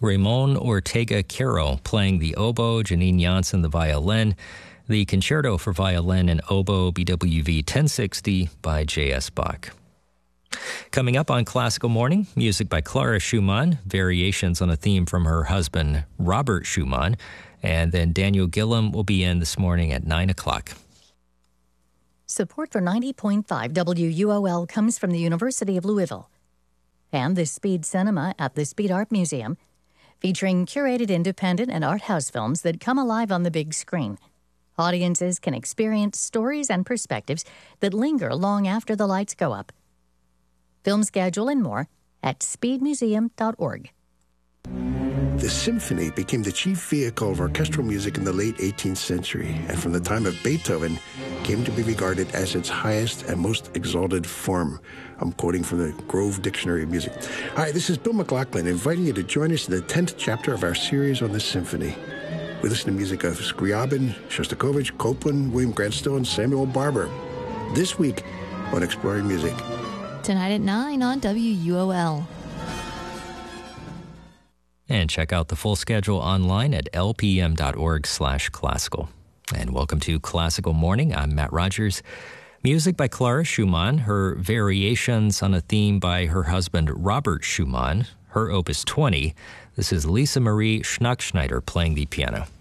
Ramon Ortega Caro playing the oboe, Janine Janssen the violin, the Concerto for Violin and Oboe, BWV 1060 by J.S. Bach. Coming up on Classical Morning, music by Clara Schumann, variations on a theme from her husband, Robert Schumann, and then Daniel Gillam will be in this morning at 9 o'clock. Support for 90.5 WUOL comes from the University of Louisville and the Speed Cinema at the Speed Art Museum, featuring curated independent and art house films that come alive on the big screen. Audiences can experience stories and perspectives that linger long after the lights go up. Film schedule and more at speedmuseum.org. The symphony became the chief vehicle of orchestral music in the late 18th century, and from the time of Beethoven came to be regarded as its highest and most exalted form. I'm quoting from the Grove Dictionary of Music. Hi, this is Bill McLaughlin, inviting you to join us in the 10th chapter of our series on the symphony. We listen to music of Scriabin, Shostakovich, Copland, William Grant Still, Samuel Barber. This week on Exploring Music. Tonight at 9 on WUOL. And check out the full schedule online at lpm.org/classical. And welcome to Classical Morning. I'm Matt Rogers. Music by Clara Schumann, her variations on a theme by her husband Robert Schumann, her Opus 20. This is Lisa Marie Schnackschneider playing the piano.